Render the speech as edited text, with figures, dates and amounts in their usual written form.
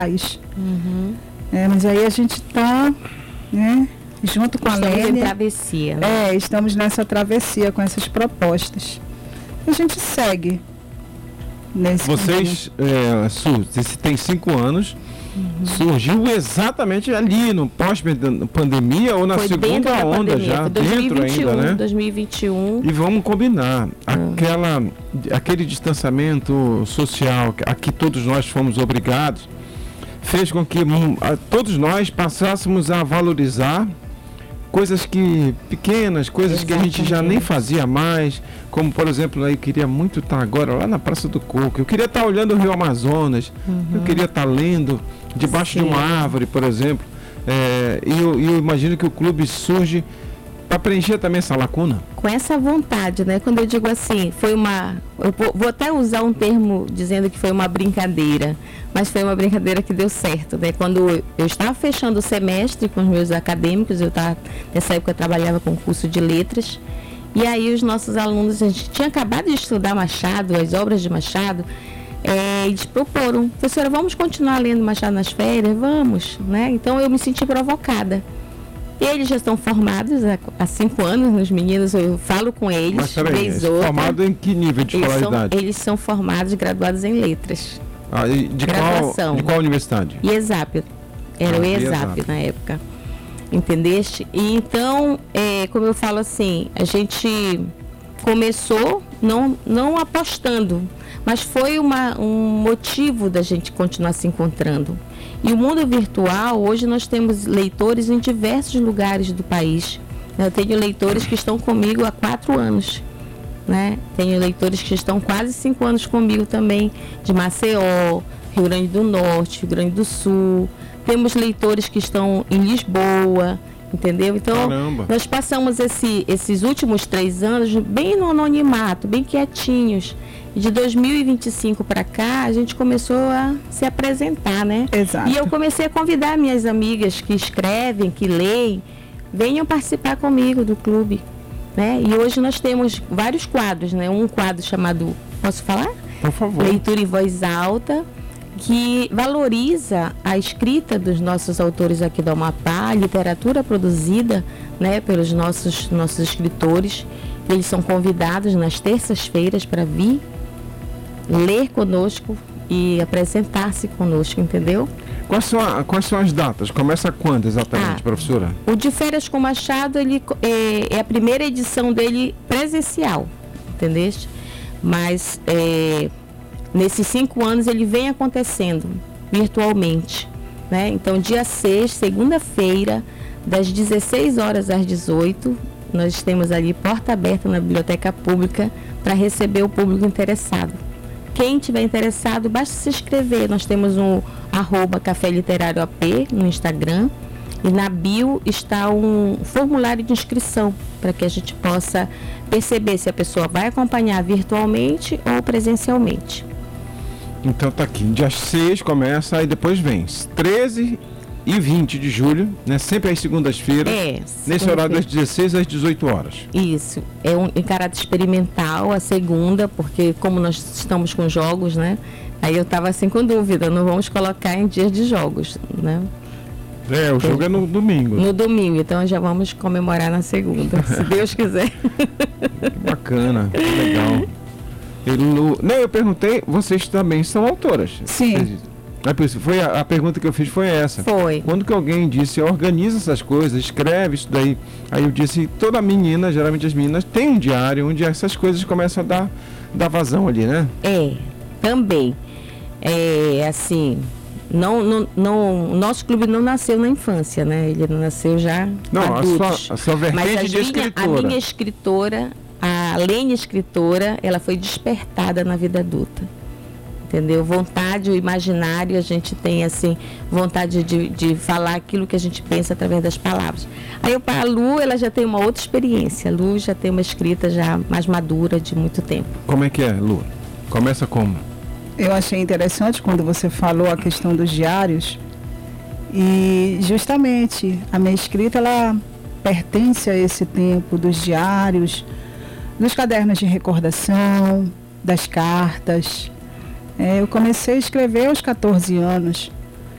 Mas aí a gente está, né, junto com a Lênia. Travessia, né? Estamos nessa travessia com essas propostas. A gente segue nesse Vocês, você tem 5 anos, surgiu exatamente ali no pós-pandemia ou na Foi segunda onda pandemia, já, foi dentro ainda, né? 2021. E vamos combinar, aquele distanciamento social a que todos nós fomos obrigados, fez com que todos nós passássemos a valorizar coisas pequenas, coisas que a gente já nem fazia mais, como por exemplo, eu queria muito estar agora lá na Praça do Coco, eu queria estar olhando o Rio Amazonas, eu queria estar lendo debaixo de uma árvore, por exemplo, e eu imagino que o clube surge para preencher também essa lacuna. Com essa vontade, né? Quando eu digo assim, eu vou até usar um termo dizendo que foi uma brincadeira, mas foi uma brincadeira que deu certo, né? Quando eu estava fechando o semestre com os meus acadêmicos, nessa época eu trabalhava com curso de letras, e aí os nossos alunos, a gente tinha acabado de estudar Machado, as obras de Machado, eles proporam, professora, vamos continuar lendo Machado nas férias? Vamos, né? Então eu me senti provocada. Eles já estão formados há 5 anos, os meninos, eu falo com eles. Mas peraí, formado em que nível de escolaridade? Eles são formados, graduados em letras. De qual universidade? IESAP. Era o IESAP na época. Entendeste? E então, como eu falo assim, a gente começou não apostando, mas foi um motivo da gente continuar se encontrando. E o mundo virtual, hoje nós temos leitores em diversos lugares do país. Eu tenho leitores que estão comigo há 4 anos. Né? Tenho leitores que estão quase 5 anos comigo também, de Maceió, Rio Grande do Norte, Rio Grande do Sul. Temos leitores que estão em Lisboa, entendeu? Então, nós passamos esses últimos 3 anos bem no anonimato, bem quietinhos. E de 2025 para cá, a gente começou a se apresentar, né? Exato. E eu comecei a convidar minhas amigas que escrevem, que leem, venham participar comigo do clube, né? E hoje nós temos vários quadros, né? Um quadro chamado, posso falar? Por favor. Leitura em voz alta, que valoriza a escrita dos nossos autores aqui do Amapá, a literatura produzida, né, pelos nossos escritores. Eles são convidados nas terças-feiras para vir ler conosco e apresentar-se conosco, entendeu? Quais são as datas? Começa quando exatamente, professora? O de Férias com Machado, ele é a primeira edição dele presencial, entendeste? Mas nesses 5 anos ele vem acontecendo virtualmente, né? Então, dia 6, segunda-feira, das 16 horas às 18, nós temos ali porta aberta na Biblioteca Pública para receber o público interessado. Quem tiver interessado, basta se inscrever. Nós temos um @Café Literário AP no Instagram, e na bio está um formulário de inscrição para que a gente possa perceber se a pessoa vai acompanhar virtualmente ou presencialmente. Então tá aqui, dia 6 começa, e depois vem 13 e 20 de julho, né? Sempre às segundas-feiras, nesse horário das 16 às 18 horas. Isso, em caráter experimental, a segunda, porque como nós estamos com jogos, né? Aí eu estava assim com dúvida, não vamos colocar em dias de jogos, né? O jogo é no domingo. No domingo, então já vamos comemorar na segunda, se Deus quiser. Que bacana, que legal. Eu perguntei, vocês também são autoras? Sim. A pergunta que eu fiz foi essa. Foi. Quando que alguém disse, organiza essas coisas, escreve isso daí. Aí eu disse, toda menina, geralmente as meninas, tem um diário onde essas coisas começam a dar vazão ali, né? Também. Assim, o nosso clube não nasceu na infância, né? Ele nasceu já adultos. A sua vertente de escritora. A minha escritora, a Lênia escritora, ela foi despertada na vida adulta. Entendeu? Vontade, o imaginário, a gente tem assim, vontade de falar aquilo que a gente pensa através das palavras. Aí a Lu, ela já tem uma outra experiência. A Lu já tem uma escrita já mais madura, de muito tempo. Como é que é, Lu? Começa como? Eu achei interessante quando você falou a questão dos diários. E justamente a minha escrita, ela pertence a esse tempo dos diários, dos cadernos de recordação, das cartas. Eu comecei a escrever aos 14 anos.